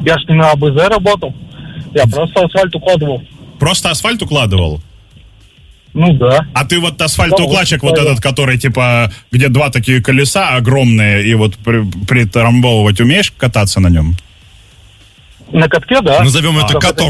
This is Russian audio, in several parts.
Я ж не на АБЗ работал. Я просто асфальт укладывал. Просто асфальт укладывал? Ну да. А ты вот асфальтоукладчик вот этот, который типа, где два такие колеса огромные, и вот притрамбовывать умеешь кататься на нем? На катке, да. Назовем это каток.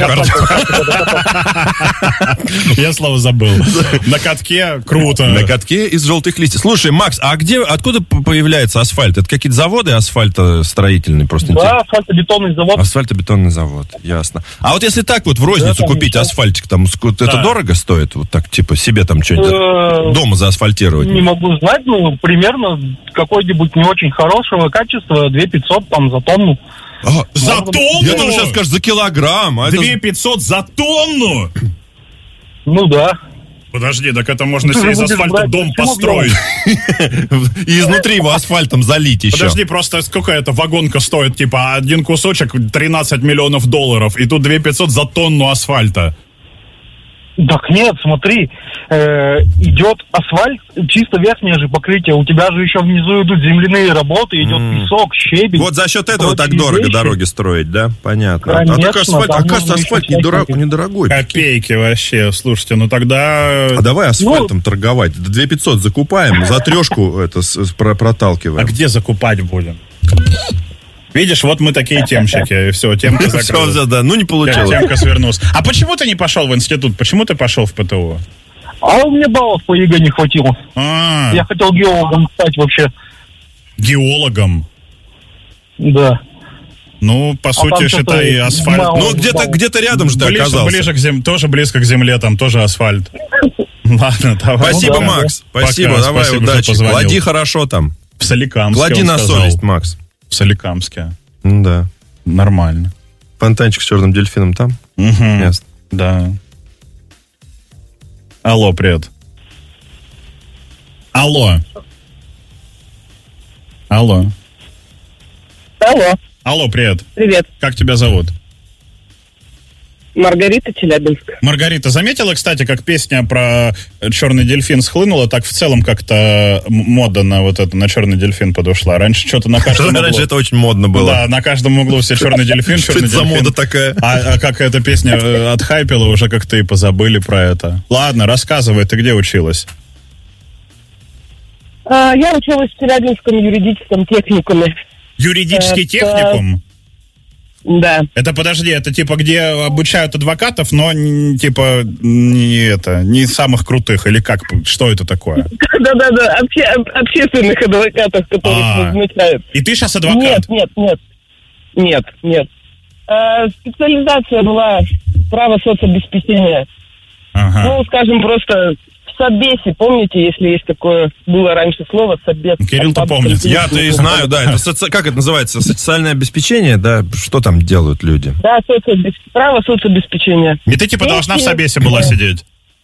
Я слово забыл. На катке круто. На катке из желтых листьев. Слушай, Макс, а откуда появляется асфальт? Это какие-то заводы асфальтостроительные? Просто да, асфальтобетонный завод. Асфальтобетонный завод, ясно. А вот если так вот в розницу купить асфальтик, там это дорого стоит? Вот так, типа, себе там что-нибудь дома заасфальтировать? Не могу знать, примерно какой-нибудь не очень хорошего качества, 2500 там за тонну. За тонну? Я думаю, сейчас скажешь за килограмм. 2500 за тонну? Ну да. Подожди, так это можно себе из асфальта дом построить. И изнутри его асфальтом залить еще. Подожди, просто сколько эта вагонка стоит? Типа один кусочек 13 миллионов долларов, и тут 2500 за тонну асфальта. Так нет, смотри, идет асфальт, чисто верхнее же покрытие, у тебя же еще внизу идут земляные работы, идет песок, щебень. Вот за счет этого так дорого вещи. Дороги строить, да? Понятно. Конечно, оказывается, асфальт недорогой. Копейки вообще, слушайте, ну тогда... А давай асфальтом торговать, 2500 закупаем, за трешку это проталкиваем. А где закупать будем? Видишь, вот мы такие темщики, и все, темка закрылась. Все, да, ну не получилось. Темка свернулась. А почему ты не пошел в институт? Почему ты пошел в ПТУ? А у меня баллов по ЕГЭ не хватило. Я хотел геологом стать вообще. Геологом? Да. Ну, по сути, считай, асфальт. Ну, где-то рядом же ты оказался. Ближе к земле, тоже близко к земле, там тоже асфальт. Ладно, давай. Спасибо, Макс. Спасибо, давай, удачи. Клади хорошо там. В Соликамске. Клади на совесть, Макс. В Соликамске. Да. Нормально. Фонтанчик с черным дельфином там? Угу. Ясно. Да. Алло, привет. Алло. Алло. Алло. Алло, привет. Привет. Как тебя зовут? Маргарита, Челябинск. Маргарита, заметила, кстати, как песня про черный дельфин схлынула, так в целом как-то мода на вот это, на черный дельфин подошла. Раньше что-то на каждом углу... Раньше это очень модно было. Да, на каждом углу все черный дельфин, черный дельфин. Что это за мода такая? А как эта песня отхайпила, уже как-то и позабыли про это. Ладно, рассказывай, ты где училась? Я училась в Челябинском юридическом техникуме. Юридический техникум? Да. Это, подожди, это типа где обучают адвокатов, но типа не самых крутых, или как, что это такое? Да, общественных адвокатов, которых назначают. И ты сейчас адвокат? Нет. Специализация была право соцобеспечения. Ага. Ну, скажем, просто в собесе, помните, если есть такое, было раньше слово собес. Кирилл-то помнит. Я-то и знаю, да. Это как это называется? Социальное обеспечение, да? Что там делают люди? Да, право соцобеспечения. И ты типа должна в собесе была сидеть?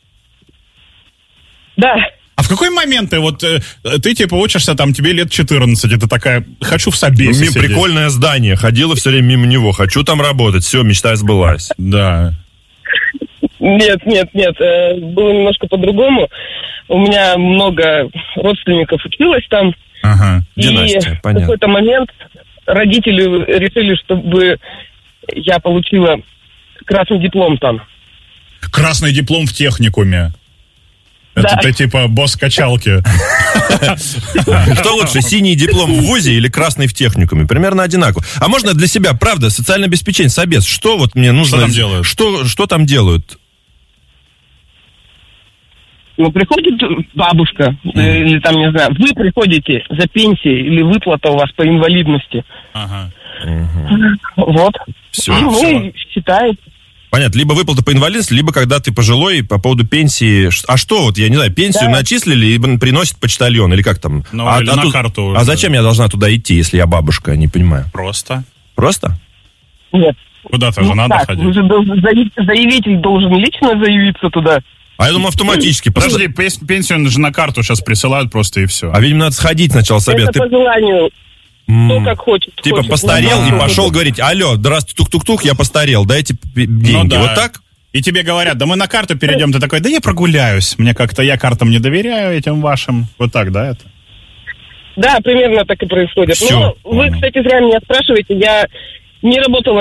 Да. А в какой момент ты типа учишься, там, тебе лет 14, и ты такая, хочу в собесе сидеть. Прикольное здание, ходила все время мимо него, хочу там работать, все, мечта сбылась. Да. Нет, было немножко по-другому. У меня много родственников училось там. Ага. Династия, понятно. В какой-то момент родители решили, чтобы я получила красный диплом там. Красный диплом в техникуме? Да. Это ты типа босс качалки. Что лучше, синий диплом в вузе или красный в техникуме? Примерно одинаково. А можно для себя, правда, социальное обеспечение, собес, что вот мне нужно... Что там делают? Что там делают? Ну, приходит бабушка, или там, не знаю, вы приходите за пенсией, или выплата у вас по инвалидности. Ага. Вот. Все. Ну, считает. Понятно, либо выплата по инвалидности, либо когда ты пожилой, по поводу пенсии. А что вот, я не знаю, пенсию начислили и приносит почтальон, или как там? Ну, или на карту уже. А зачем я должна туда идти, если я бабушка, не понимаю? Просто. Просто? Нет. Куда-то же надо ходить. Вы же заявитель должен лично заявиться туда. А я думаю, автоматически. Подожди, пенсию же на карту сейчас присылают просто и все. А, видимо, надо сходить сначала в собес. Это по желанию. Кто как хочет. Типа постарел и пошел говорить: алло, здравствуйте, тук-тук-тук, я постарел, дайте деньги. Ну, да. Вот так? И тебе говорят, да мы на карту перейдем. Ты такой, да я прогуляюсь. Мне как-то, я картам не доверяю этим вашим. Вот так, да, это? Да, примерно так и происходит. Все, но вы, кстати, зря меня спрашиваете. Я не работала